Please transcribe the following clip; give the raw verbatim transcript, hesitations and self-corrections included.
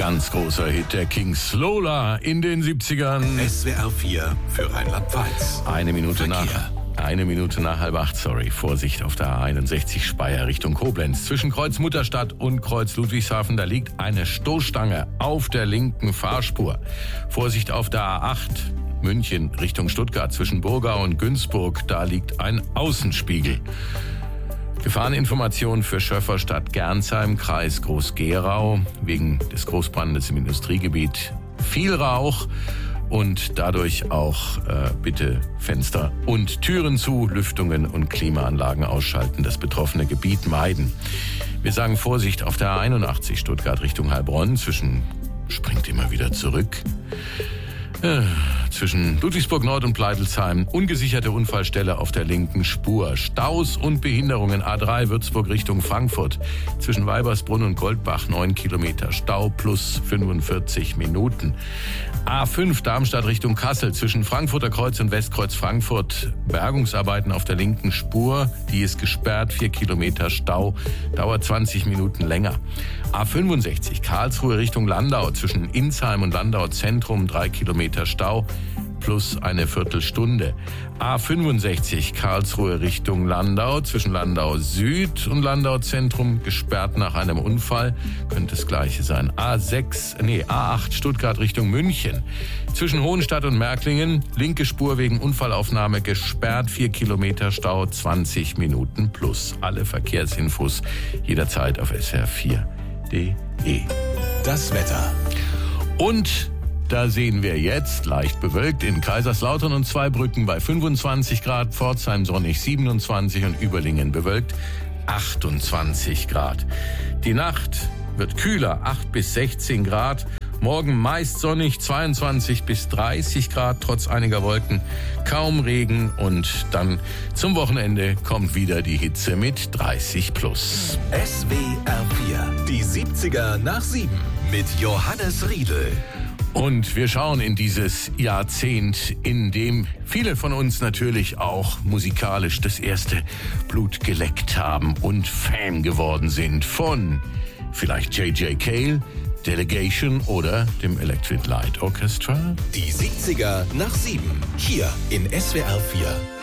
ganz großer Hit der Kings, Lola in den siebzigern. S W R vier für Rheinland-Pfalz. Eine Minute Verkehr. nach. Eine Minute nach halb acht, sorry. Vorsicht auf der A einundsechzig Speyer Richtung Koblenz. Zwischen Kreuz Mutterstadt und Kreuz Ludwigshafen, da liegt eine Stoßstange auf der linken Fahrspur. Vorsicht auf der A acht München Richtung Stuttgart. Zwischen Burgau und Günzburg, da liegt ein Außenspiegel. Gefahreninformation für Schöfferstadt Gernsheim, Kreis Groß-Gerau. Wegen des Großbrandes im Industriegebiet viel Rauch. Und dadurch auch äh, bitte Fenster und Türen zu, Lüftungen und Klimaanlagen ausschalten, das betroffene Gebiet meiden. Wir sagen Vorsicht auf der A einundachtzig Stuttgart Richtung Heilbronn, zwischen, springt immer wieder zurück, äh, zwischen Ludwigsburg Nord und Pleitelsheim, ungesicherte Unfallstelle auf der linken Spur. Staus und Behinderungen, A drei Würzburg Richtung Frankfurt. Zwischen Weibersbrunn und Goldbach neun Kilometer. Stau plus fünfundvierzig Minuten. A fünf Darmstadt Richtung Kassel. Zwischen Frankfurter Kreuz und Westkreuz Frankfurt. Bergungsarbeiten auf der linken Spur. Die ist gesperrt. vier Kilometer Stau. Dauert zwanzig Minuten länger. A fünfundsechzig Karlsruhe Richtung Landau. Zwischen Insheim und Landau Zentrum drei Kilometer Stau. Plus eine Viertelstunde. A fünfundsechzig Karlsruhe Richtung Landau, zwischen Landau Süd und Landau Zentrum, gesperrt nach einem Unfall. Könnte das gleiche sein. A sechs, nee, A acht Stuttgart Richtung München. Zwischen Hohenstadt und Märklingen, linke Spur wegen Unfallaufnahme gesperrt, vier Kilometer Stau, zwanzig Minuten plus. Alle Verkehrsinfos jederzeit auf S W R vier punkt de. Das Wetter. Und da sehen wir jetzt leicht bewölkt in Kaiserslautern und Zweibrücken bei fünfundzwanzig Grad, Pforzheim sonnig siebenundzwanzig und Überlingen bewölkt achtundzwanzig Grad. Die Nacht wird kühler, acht bis sechzehn Grad. Morgen meist sonnig, zweiundzwanzig bis dreißig Grad, trotz einiger Wolken, kaum Regen. Und dann zum Wochenende kommt wieder die Hitze mit dreißig plus. S W R vier, die siebziger nach sieben mit Johannes Riedel. Und wir schauen in dieses Jahrzehnt, in dem viele von uns natürlich auch musikalisch das erste Blut geleckt haben und Fan geworden sind von vielleicht J J Cale, Delegation oder dem Electric Light Orchestra. Die siebziger nach sieben, hier in S W R vier.